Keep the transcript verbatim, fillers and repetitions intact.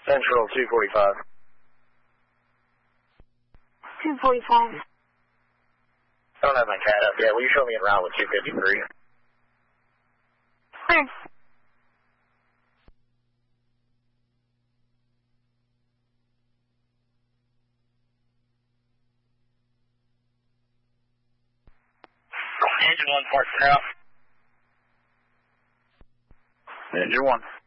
Central two forty-five. two forty-five. I don't have my cat up yet. Will you show me en route with two fifty-three? Sure. Engine one, parts now. Engine one.